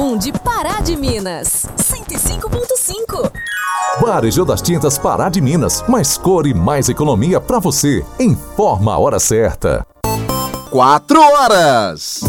101 de Pará de Minas. 105.5. Varejão das Tintas Pará de Minas. Mais cor e mais economia pra você. Informa a hora certa. 4 horas.